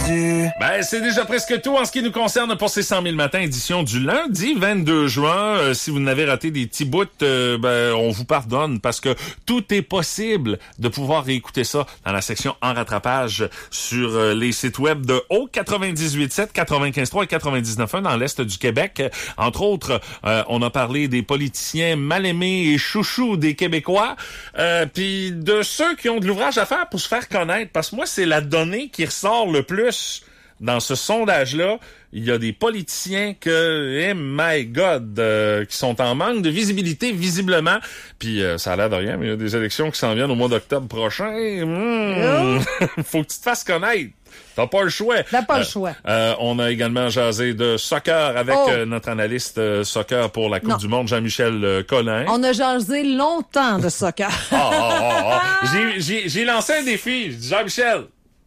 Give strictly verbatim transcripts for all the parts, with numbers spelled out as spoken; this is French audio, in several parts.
perdu. Ben, c'est déjà presque tout en ce qui nous concerne pour ces cent mille matins, édition du lundi vingt-deux juin. Euh, si vous n'avez raté des petits bouts, euh, ben, on vous pardonne parce que tout est possible de pouvoir réécouter ça dans la section en rattrapage sur euh, les sites web de O quatre-vingt-dix-huit sept, quatre-vingt-quinze trois et quatre-vingt-dix-neuf un dans l'Est du Québec. Entre autres, euh, on a parlé des politiciens mal aimés et chouchous des Québécois, euh, puis de ceux qui ont de l'ouvrage à faire pour se faire connaître. Parce que moi, c'est la donnée qui ressort le plus dans ce sondage-là. Il y a des politiciens que, eh my God, euh, qui sont en manque de visibilité, visiblement. Puis euh, ça a l'air de rien, mais il y a des élections qui s'en viennent au mois d'octobre prochain. Mmh. Faut que tu te fasses connaître. T'as pas le choix. T'as pas euh, le choix. Euh, on a également jasé de soccer avec oh. euh, notre analyste euh, soccer pour la Coupe non. du Monde, Jean-Michel euh, Collin. On a jasé longtemps de soccer. Ah, ah, ah, ah. J'ai, j'ai, j'ai lancé un défi. J'ai dit, Jean-Michel,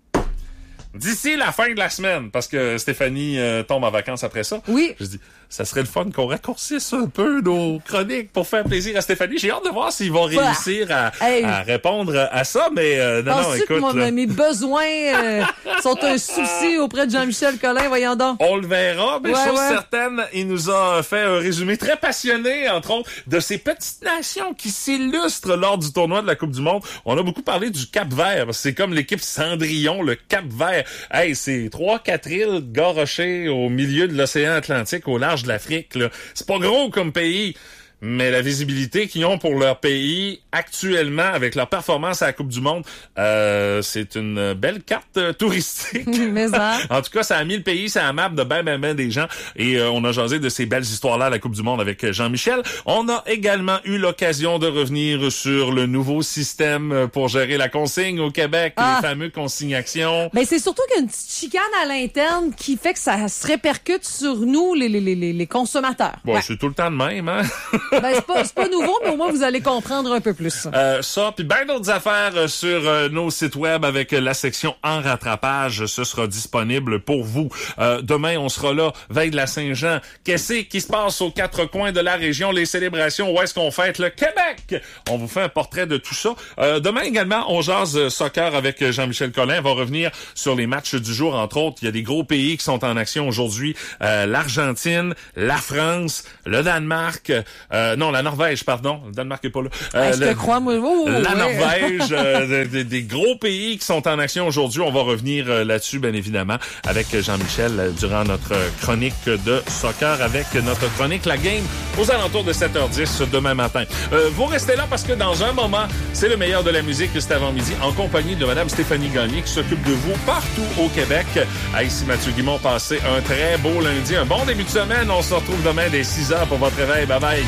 d'ici la fin de la semaine, parce que Stéphanie euh, tombe en vacances après ça. Oui. Je dis, ça serait le fun qu'on raccourcisse un peu nos chroniques pour faire plaisir à Stéphanie. J'ai hâte de voir s'ils vont réussir à, hey. à répondre à ça, mais euh, non, non, écoute. Penses-tu que mon, là, mes besoins euh, sont un souci auprès de Jean-Michel Collin? Voyons donc. on le verra, mais ouais, chose ouais. certaine, il nous a fait un résumé très passionné, entre autres, de ces petites nations qui s'illustrent lors du tournoi de la Coupe du Monde. On a beaucoup parlé du Cap-Vert, parce que c'est comme l'équipe Cendrillon, le Cap-Vert. Hey, c'est trois, quatre îles garochées au milieu de l'océan Atlantique, au large de l'Afrique, là. C'est pas gros comme pays, mais la visibilité qu'ils ont pour leur pays actuellement avec leur performance à la Coupe du Monde, euh, c'est une belle carte euh, touristique. Mais ça. En tout cas, ça a mis le pays, ça a map de ben, ben, ben des gens. Et euh, on a jasé de ces belles histoires-là à la Coupe du Monde avec Jean-Michel. On a également eu l'occasion de revenir sur le nouveau système pour gérer la consigne au Québec, ah. les fameux consignations. Ben, c'est surtout qu'il y a une petite chicane à l'interne qui fait que ça se répercute sur nous, les, les, les, les consommateurs. Bon, ouais. c'est tout le temps de même, hein? Ben, c'est pas, c'est pas nouveau, mais au moins vous allez comprendre un peu plus. Euh, ça, puis bien d'autres affaires euh, sur euh, nos sites web avec euh, la section en rattrapage. Ce sera disponible pour vous. Euh, demain, on sera là, veille de la Saint-Jean. Qu'est-ce qui se passe aux quatre coins de la région? Les célébrations, où est-ce qu'on fête le Québec? On vous fait un portrait de tout ça. Euh, demain également, on jase euh, soccer avec Jean-Michel Collin. On va revenir sur les matchs du jour, entre autres. Il y a des gros pays qui sont en action aujourd'hui. Euh, L'Argentine, la France, le Danemark... Euh, Euh, non, la Norvège, pardon. Le Danemark est pas là. Euh, ah, je te le, crois, moi. Oh, la ouais. Norvège, euh, des, des gros pays qui sont en action aujourd'hui. On va revenir euh, là-dessus, bien évidemment, avec Jean-Michel euh, durant notre chronique de soccer, avec notre chronique La Game aux alentours de sept heures dix demain matin. Euh, vous restez là parce que dans un moment, c'est le meilleur de la musique juste avant midi, en compagnie de Madame Stéphanie Gagné qui s'occupe de vous partout au Québec. Ah, ici Mathieu Guimond, passez un très beau lundi, un bon début de semaine. On se retrouve demain dès six heures pour votre réveil. Bye bye.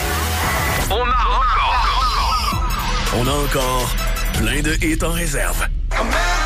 On a encore, on a encore plein de hits en réserve.